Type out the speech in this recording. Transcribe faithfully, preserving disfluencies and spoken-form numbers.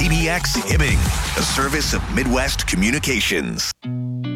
T D X Hibbing, a service of Midwest Communications.